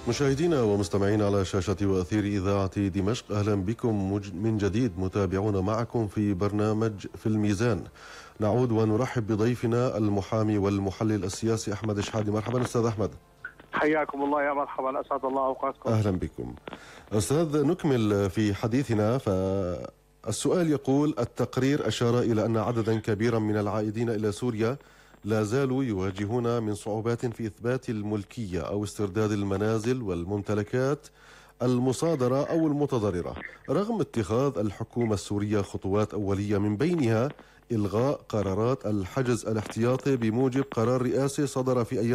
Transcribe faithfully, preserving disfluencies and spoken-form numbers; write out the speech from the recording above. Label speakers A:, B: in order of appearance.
A: مشاهدينا ومستمعينا على شاشة وأثير إذاعة دمشق، أهلا بكم من جديد متابعون معكم في برنامج في الميزان. نعود ونرحب بضيفنا المحامي والمحلل السياسي أحمد شحادي. مرحبا أستاذ أحمد.
B: حياكم الله، يا مرحبا، أسعد الله أوقاتكم.
A: أهلا بكم أستاذ. نكمل في حديثنا. فالسؤال يقول: التقرير أشار إلى أن عددا كبيرا من العائدين إلى سوريا لا زالوا يواجهون من صعوبات في إثبات الملكية أو استرداد المنازل والممتلكات المصادرة أو المتضررة، رغم اتخاذ الحكومة السورية خطوات أولية، من بينها إلغاء قرارات الحجز الاحتياطي بموجب قرار رئاسي صدر في أيام